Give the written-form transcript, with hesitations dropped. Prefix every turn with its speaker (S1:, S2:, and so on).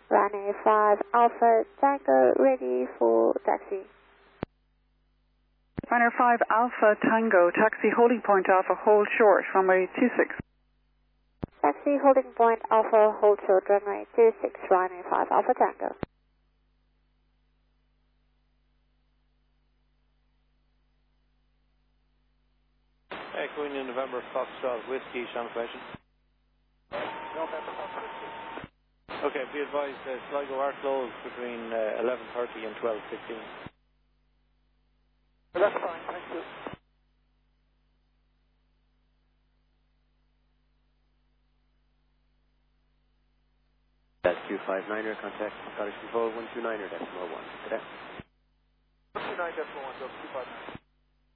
S1: Runway 5 Alpha Tango, ready for taxi.
S2: Runway 5 Alpha Tango, taxi holding point Alpha, hold short, runway 26.
S1: Taxi holding point Alpha, hold short, runway 26, runway 5 Alpha Tango.
S3: Echo India November Foxtrot Whiskey, Sean question.
S4: November Foxtrot Whiskey.
S3: Okay, be advised Sligo are closed between 11:30 and 12:15.
S4: That's fine, thank you.
S5: That's 259er, contact Scottish Control 129er, decimal 1. Cadet.
S4: 129.1, 259.